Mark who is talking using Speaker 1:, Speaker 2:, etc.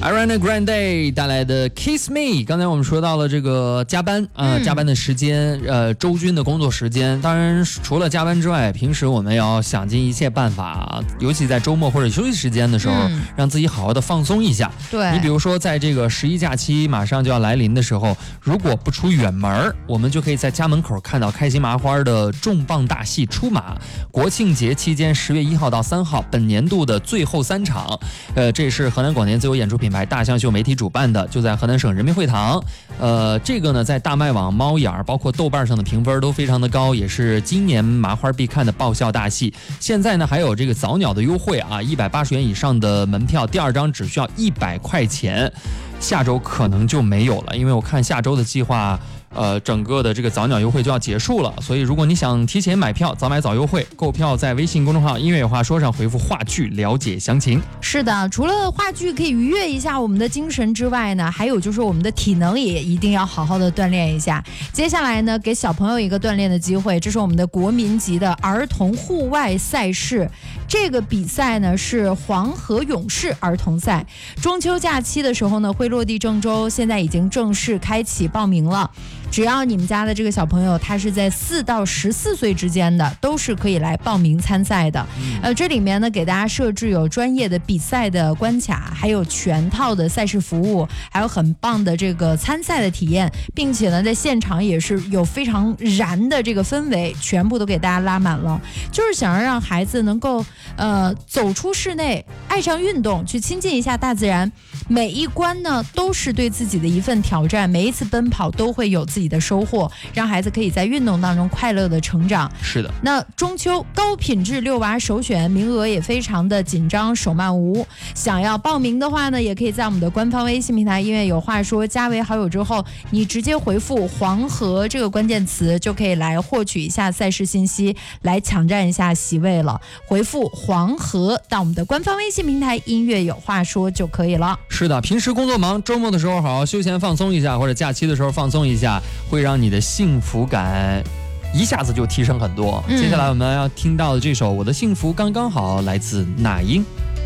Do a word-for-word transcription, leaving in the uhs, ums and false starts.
Speaker 1: Ariana Grande 带来的 Kiss Me。刚才我们说到了这个加班啊、呃嗯，加班的时间，呃，周均的工作时间。当然，除了加班之外，平时我们要想尽一切办法，尤其在周末或者休息时间的时候，嗯、让自己好好的放松一下。
Speaker 2: 对，
Speaker 1: 你比如说，在这个十一假期马上就要来临的时候，如果不出远门，我们就可以在家门口看到开心麻花的重磅大戏出马。国庆节期间，十月一号到三号，本年度的最后三场，呃，这是河南广电自由演出品牌大象秀媒体主办的，就在河南省人民会堂。呃，这个呢，在大麦网、猫眼包括豆瓣上的评分都非常的高，也是今年麻花必看的爆笑大戏。现在呢，还有这个早鸟的优惠啊，一百八十元以上的门票，第二张只需要一百块钱。下周可能就没有了，因为我看下周的计划。呃，整个的这个早鸟优惠就要结束了，所以如果你想提前买票，早买早优惠，购票在微信公众号音乐有话说上回复话剧了解详情。
Speaker 2: 是的，除了话剧可以愉悦一下我们的精神之外呢，还有就是我们的体能也一定要好好的锻炼一下。接下来呢，给小朋友一个锻炼的机会，这是我们的国民级的儿童户外赛事。这个比赛呢是黄河勇士儿童赛，中秋假期的时候呢会落地郑州，现在已经正式开启报名了。只要你们家的这个小朋友他是在四到十四岁之间的，都是可以来报名参赛的。呃，这里面呢给大家设置有专业的比赛的关卡，还有全套的赛事服务，还有很棒的这个参赛的体验，并且呢在现场也是有非常燃的这个氛围，全部都给大家拉满了，就是想要让孩子能够呃走出室内，爱上运动，去亲近一下大自然。每一关呢都是对自己的一份挑战，每一次奔跑都会有自己的收获，让孩子可以在运动当中快乐的成长。
Speaker 1: 是的，
Speaker 2: 那中秋高品质遛娃首选，名额也非常的紧张，手慢无。想要报名的话呢，也可以在我们的官方微信平台音乐有话说加为好友之后，你直接回复黄河这个关键词，就可以来获取一下赛事信息，来抢占一下席位了。回复黄河到我们的官方微信平台音乐有话说就可以了。
Speaker 1: 是的，平时工作忙，周末的时候好好休闲放松一下，或者假期的时候放松一下，会让你的幸福感一下子就提升很多。嗯、接下来我们要听到的这首《我的幸福刚刚好》来自那英。